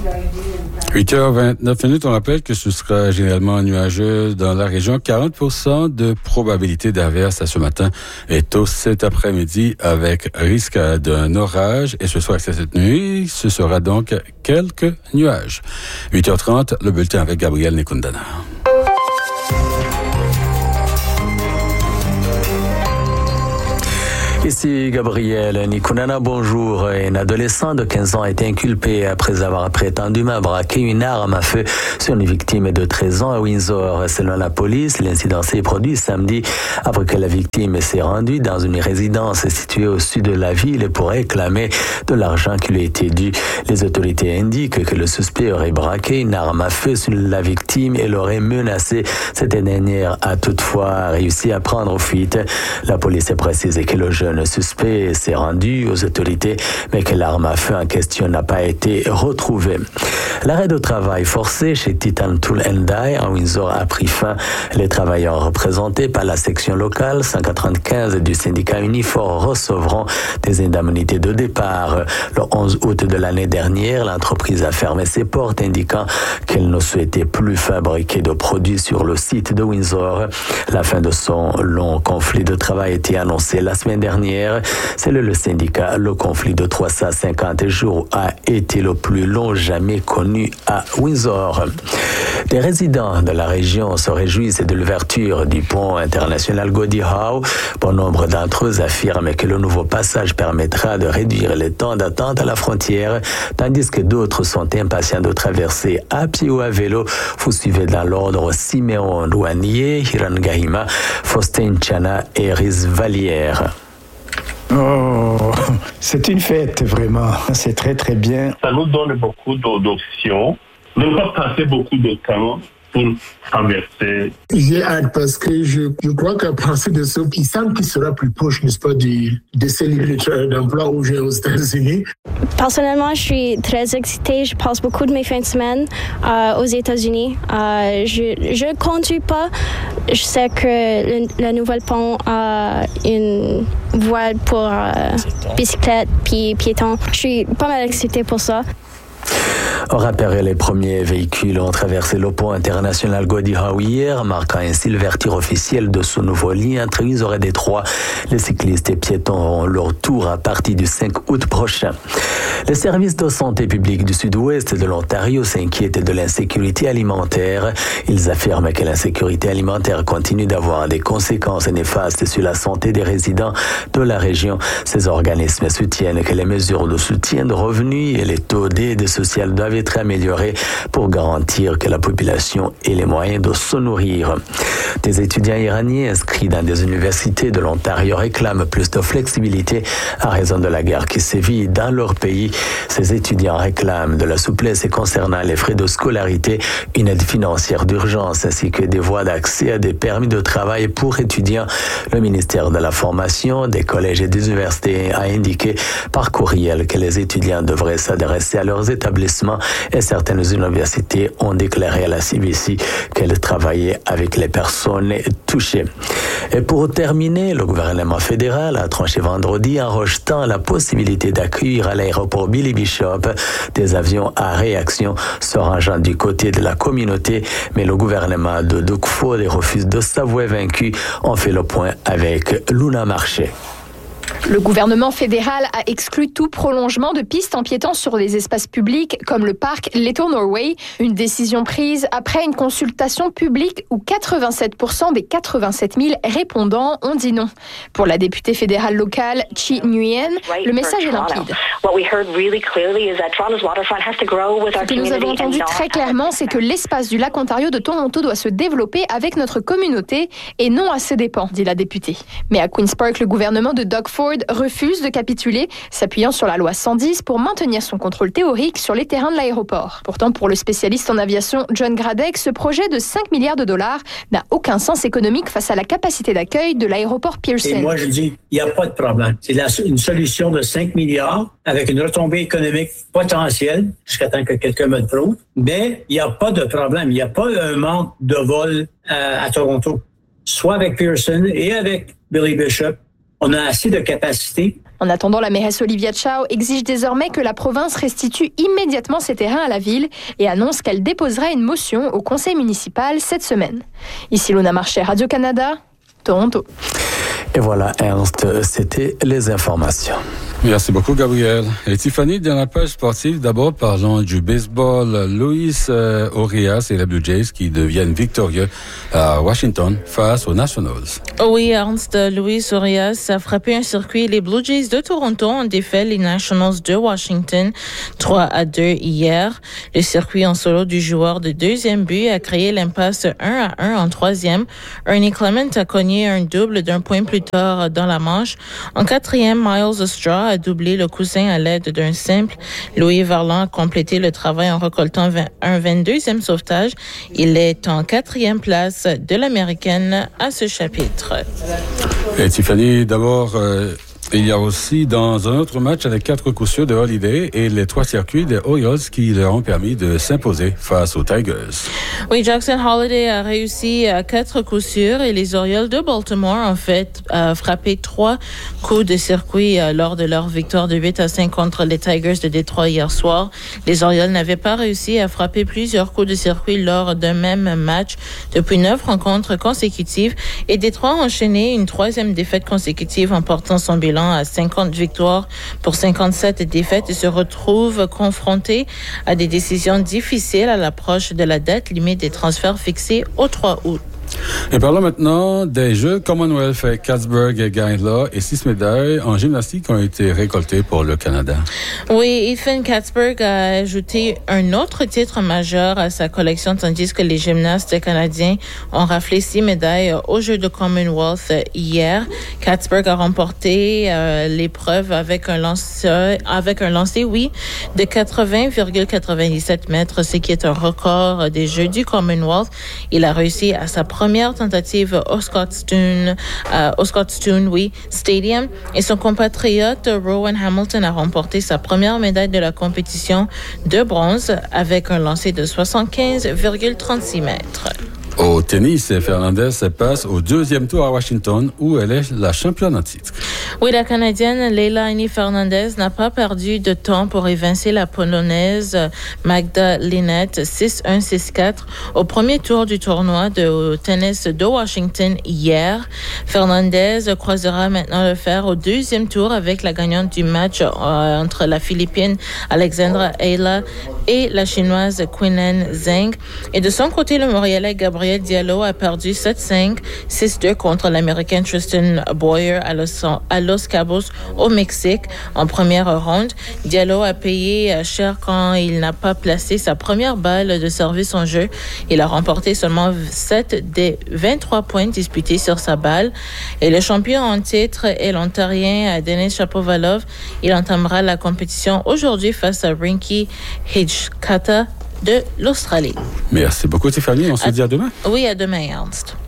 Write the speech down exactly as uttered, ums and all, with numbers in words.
huit heures vingt-neuf minutes, on rappelle que ce sera généralement nuageux dans la région. quarante pour cent de probabilité d'averse à ce matin et tôt cet après-midi avec risque d'un orage. Et ce soir et cette nuit, ce sera donc quelques nuages. huit heures trente, le bulletin avec Gabriel Nekundana. Ici Gabriel Nikunana, bonjour. Un adolescent de quinze ans a été inculpé après avoir prétendument braqué une arme à feu sur une victime de treize ans à Windsor. Selon la police, l'incident s'est produit samedi après que la victime s'est rendue dans une résidence située au sud de la ville pour réclamer de l'argent qui lui était dû. Les autorités indiquent que le suspect aurait braqué une arme à feu sur la victime et l'aurait menacée. Cette dernière a toutefois réussi à prendre fuite. La police a précisé que le jeune Le suspect s'est rendu aux autorités, mais que l'arme à feu en question n'a pas été retrouvée. L'arrêt de travail forcé chez Titan Tool and Die à Windsor a pris fin. Les travailleurs représentés par la section locale cent quatre-vingt-quinze du syndicat Unifor recevront des indemnités de départ. Le onze août de l'année dernière, l'entreprise a fermé ses portes, indiquant qu'elle ne souhaitait plus fabriquer de produits sur le site de Windsor. La fin de son long conflit de travail a été annoncée la semaine dernière. Selon le syndicat, le conflit de trois cent cinquante jours a été le plus long jamais connu à Windsor. Des résidents de la région se réjouissent de l'ouverture du pont international Gordie Howe. Bon nombre d'entre eux affirment que le nouveau passage permettra de réduire les temps d'attente à la frontière, tandis que d'autres sont impatients de traverser à pied ou à vélo. Vous suivez dans l'ordre Siméon Douanier, Hiran Gahima, Faustin Chana et Riz Vallière. Oh, c'est une fête, vraiment. C'est très, très bien. Ça nous donne beaucoup d'options. Ne pas passer beaucoup de temps pour traverser. J'ai hâte parce que je, je crois qu'à partir de ça, il semble qu'il sera plus proche, n'est-ce pas, du, de ces libres d'emploi où j'ai aux États-Unis. Personnellement, je suis très excitée. Je passe beaucoup de mes fins de semaine euh, aux États-Unis. Euh, je ne conduis pas. Je sais que le, le nouvel pont a une voie pour euh, bicyclette puis piétons. Je suis pas mal excitée pour ça. On rappelle, les premiers véhicules ont traversé le pont international Gordie Howe hier, marquant ainsi l'ouverture officielle de ce nouveau lien entre Windsor et Détroit. Les cyclistes et piétons auront leur tour à partir du cinq août prochain. Les services de santé publique du sud-ouest de l'Ontario s'inquiètent de l'insécurité alimentaire. Ils affirment que l'insécurité alimentaire continue d'avoir des conséquences néfastes sur la santé des résidents de la région. Ces organismes soutiennent que les mesures de soutien de revenus et les taux d'aide sociale doivent être améliorés pour garantir que la population ait les moyens de se nourrir. Des étudiants iraniens inscrits dans des universités de l'Ontario réclament plus de flexibilité à raison de la guerre qui sévit dans leur pays. Ces étudiants réclament de la souplesse concernant les frais de scolarité, une aide financière d'urgence ainsi que des voies d'accès à des permis de travail pour étudiants. Le ministère de la Formation, des collèges et des universités a indiqué par courriel que les étudiants devraient s'adresser à leurs établissements et certaines universités ont déclaré à la C B C qu'elles travaillaient avec les personnes touchées. Et pour terminer, le gouvernement fédéral a tranché vendredi en rejetant la possibilité d'accueillir à l'aéroport Billy Bishop des avions à réaction se rangeant du côté de la communauté, mais le gouvernement de Doug Ford refuse de s'avouer vaincu. On fait le point avec Luna Marché. Le gouvernement fédéral a exclu tout prolongement de pistes empiétant sur les espaces publics comme le parc Little Norway, une décision prise après une consultation publique où quatre-vingt-sept pour cent des quatre-vingt-sept mille répondants ont dit non. Pour la députée fédérale locale Chi Nguyen, le message est limpide. Ce que nous avons entendu très clairement, c'est que l'espace du lac Ontario de Toronto doit se développer avec notre communauté et non à ses dépens, dit la députée. Mais à Queen's Park, le gouvernement de Doug Ford refuse de capituler, s'appuyant sur la loi cent dix pour maintenir son contrôle théorique sur les terrains de l'aéroport. Pourtant, pour le spécialiste en aviation John Gradek, ce projet de cinq milliards de dollars n'a aucun sens économique face à la capacité d'accueil de l'aéroport Pearson. Et moi, je dis, il n'y a pas de problème. C'est la, une solution de cinq milliards avec une retombée économique potentielle, jusqu'à temps que quelqu'un me le prouve. Mais il n'y a pas de problème. Il n'y a pas un manque de vol à, à Toronto. Soit avec Pearson et avec Billy Bishop, On a assez de capacité. En attendant, la mairesse Olivia Chow exige désormais que la province restitue immédiatement ces terrains à la ville et annonce qu'elle déposera une motion au conseil municipal cette semaine. Ici Luna Marché, Radio-Canada, Toronto. Et voilà, Ernst, c'était les informations. Merci beaucoup, Gabriel. Et Tiffany, dans la page sportive, d'abord, parlons du baseball. Luis euh, Urias et les Blue Jays qui deviennent victorieux à Washington face aux Nationals. Oui, Ernst, Luis Urias a frappé un circuit. Les Blue Jays de Toronto ont défait les Nationals de Washington trois à deux hier. Le circuit en solo du joueur de deuxième but a créé l'impasse un à un en troisième. Ernie Clement a cogné un double d'un point plus tard dans la manche. En quatrième, Miles Straw a doublé le coussin à l'aide d'un simple. Louis Varland a complété le travail en récoltant un vingt-deuxième sauvetage. Il est en quatrième place de l'américaine à ce chapitre. Et Tiffany, d'abord, euh, il y a aussi dans un autre match avec quatre coups sûrs de Holiday et les trois circuits des Orioles qui leur ont permis de s'imposer face aux Tigers. Oui, Jackson Holiday a réussi à quatre coups sûrs et les Orioles de Baltimore ont fait euh, frapper trois coups de circuit euh, lors de leur victoire de huit à cinq contre les Tigers de Détroit hier soir. Les Orioles n'avaient pas réussi à frapper plusieurs coups de circuit lors d'un même match depuis neuf rencontres consécutives et Détroit a enchaîné une troisième défaite consécutive en portant son bilan à cinquante victoires pour cinquante-sept défaites et se retrouve confronté à des décisions difficiles à l'approche de la date limite des transferts fixés au trois août. Et parlons maintenant des Jeux Commonwealth. Katzberg gagne là et six médailles en gymnastique ont été récoltées pour le Canada. Oui, Ethan Katzberg a ajouté un autre titre majeur à sa collection tandis que les gymnastes canadiens ont raflé six médailles aux Jeux de Commonwealth hier. Katzberg a remporté euh, l'épreuve avec un lancer, avec un lancer, oui, de quatre-vingts virgule quatre-vingt-dix-sept mètres, ce qui est un record des Jeux du Commonwealth. Il a réussi à sa première tentative au Scotstoun, euh, au Scotstoun, oui, Stadium. Et son compatriote Rowan Hamilton a remporté sa première médaille de la compétition de bronze avec un lancer de soixante-quinze virgule trente-six mètres. Au tennis, Fernandez passe au deuxième tour à Washington où elle est la championne en titre. Oui, la Canadienne Leila Annie Fernandez n'a pas perdu de temps pour évincer la Polonaise Magda Linette six un six quatre au premier tour du tournoi de tennis de Washington hier. Fernandez croisera maintenant le fer au deuxième tour avec la gagnante du match euh, entre la Philippine Alexandra Ayla et la Chinoise Qinan Zheng. Et de son côté, le Montréalais Gabriel Diallo a perdu sept cinq, six deux contre l'Américain Tristan Boyer à Los, à Los Cabos au Mexique en première ronde. Diallo a payé cher quand il n'a pas placé sa première balle de service en jeu. Il a remporté seulement sept des vingt-trois points disputés sur sa balle. Et le champion en titre est l'Ontarien Denis Shapovalov. Il entamera la compétition aujourd'hui face à Rinky Hijikata de l'Australie. Merci beaucoup, Tiffany. On se à, dit à demain. Oui, à demain, Ernst.